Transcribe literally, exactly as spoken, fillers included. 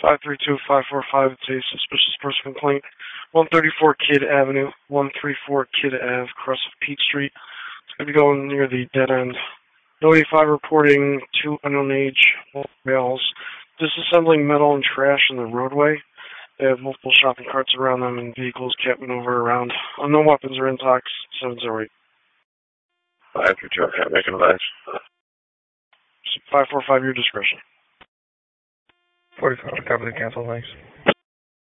five three two, five four five, it's a suspicious person complaint. one thirty-four Kidd Avenue, one thirty-four Kidd Ave, across of Pete Street. It's going to be going near the dead end. No eighty-five reporting two unknown age males disassembling metal and trash in the roadway. They have multiple shopping carts around them and vehicles can't maneuver around. Unknown weapons or intox, seven zero eight. five three two, I can't make an advance. five four five, your discretion. forty-five, copy the cancel, thanks.